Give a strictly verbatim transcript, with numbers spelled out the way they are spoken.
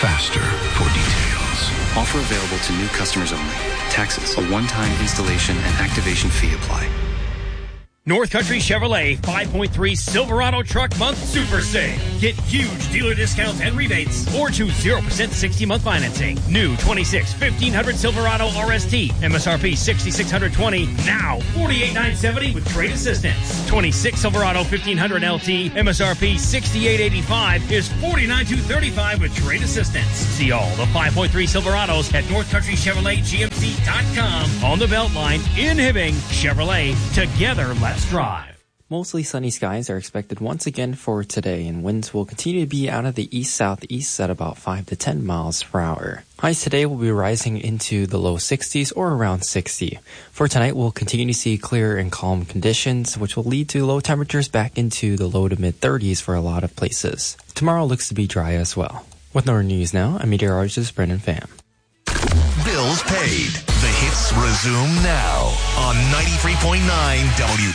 faster for details. Offer available to new customers only. Taxes, a one-time installation and activation fee apply. North Country Chevrolet five point three Silverado Truck Month Super Sale. Get huge dealer discounts and rebates or choose zero percent sixty-month financing. New twenty-six fifteen hundred Silverado R S T. M S R P six thousand six hundred twenty dollars. Now forty-eight thousand nine hundred seventy dollars with trade assistance. twenty-six Silverado fifteen hundred L T. M S R P sixty-eight thousand eighty-five dollars is forty-nine thousand two hundred thirty-five dollars with trade assistance. See all the five point three Silverados at North Country Chevrolet G M C dot com. On the Beltline in Hibbing, Chevrolet. Together, let's drive. Mostly sunny skies are expected once again for today, and winds will continue to be out of the east-southeast at about five to ten miles per hour. Highs today will be rising into the low sixties or around sixty. For tonight, we'll continue to see clear and calm conditions, which will lead to low temperatures back into the low to mid-thirties for a lot of places. Tomorrow looks to be dry as well. With Northern News now, I'm meteorologist Brendan Pham. Bills paid. The hits resume now on ninety-three point nine W